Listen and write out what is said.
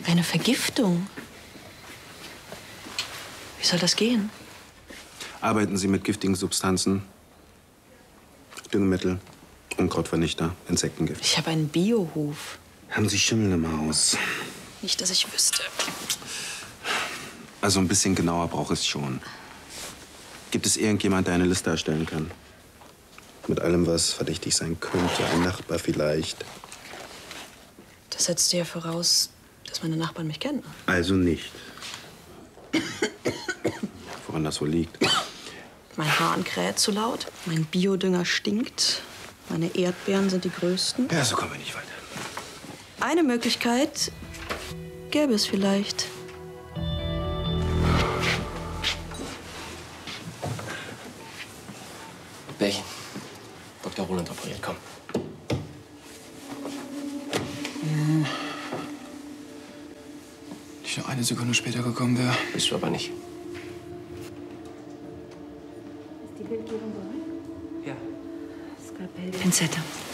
Eine Vergiftung? Wie soll das gehen? Arbeiten Sie mit giftigen Substanzen? Düngemittel, Unkrautvernichter, Insektengift. Ich habe einen Biohof. Haben Sie Schimmel im Haus? Nicht, dass ich wüsste. Also ein bisschen genauer brauche ich schon. Gibt es irgendjemand, der eine Liste erstellen kann? Mit allem, was verdächtig sein könnte. Ein Nachbar vielleicht. Das setzt ja voraus, dass meine Nachbarn mich kennen. Also nicht. Woran das wohl liegt? Mein Hahn kräht zu laut, mein Biodünger stinkt, meine Erdbeeren sind die größten. Ja, so kommen wir nicht weiter. Eine Möglichkeit gäbe es vielleicht. Welchen? Dr. Roland operiert, komm. Ich noch eine Sekunde später gekommen wäre. Bist du aber nicht. Ist die Bildgebung bereit? Ja. Skalpell. Pinzette.